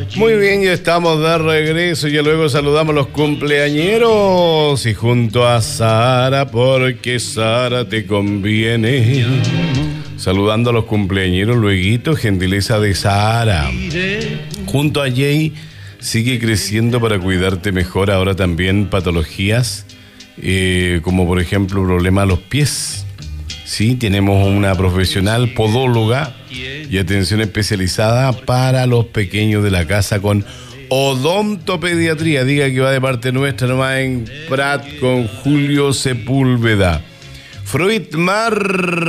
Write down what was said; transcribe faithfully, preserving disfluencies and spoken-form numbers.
Muy bien, ya estamos de regreso. Ya luego saludamos a los cumpleañeros. Y junto a Sara, porque Sara te conviene. Saludando a los cumpleañeros, lueguito, gentileza de Sara. Junto a Jay, sigue creciendo para cuidarte mejor. Ahora también patologías, eh, como por ejemplo problema a los pies. Sí, tenemos una profesional podóloga y atención especializada para los pequeños de la casa con odontopediatría. Diga que va de parte nuestra nomás en Prat con Julio Sepúlveda. Fruit Mar.